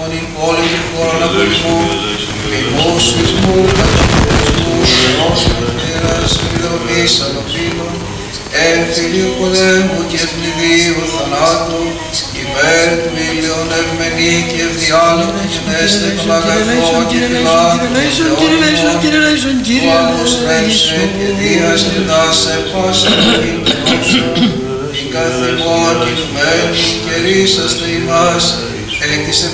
την πόλη και χώρον από λοιμού, λοιμούς σεισμού, κατσοκουρισμού, ενώσεων πέρας, επιδρομής ανοφύλων, εμφυλίου πολέμου και ευνηδίου θανάτου, υπέρ του ήλιον ευμενή και ευδιάλωτο γενέστε των αγαθών και φυλάτων των θεών του άλλους ρέμψε και δίας και δάσε πάσα την γνώσεων, την καθημόν κινουμένη και ρίσαστε ημάς, εκ της